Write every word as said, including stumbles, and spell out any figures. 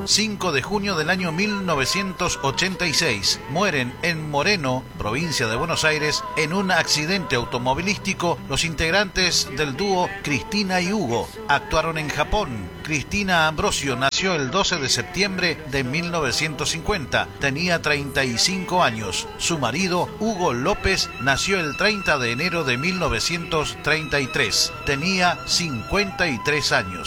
cinco de junio del año mil novecientos ochenta y seis. Mueren en Moreno, provincia de Buenos Aires, en un accidente automovilístico los integrantes del dúo Cristina y Hugo. Actuaron en Japón. Cristina Ambrosio nació el doce de septiembre de mil novecientos cincuenta. Tenía treinta y cinco años. Su marido, Hugo López, nació el treinta de enero de mil novecientos treinta y tres. Tenía cincuenta y tres años.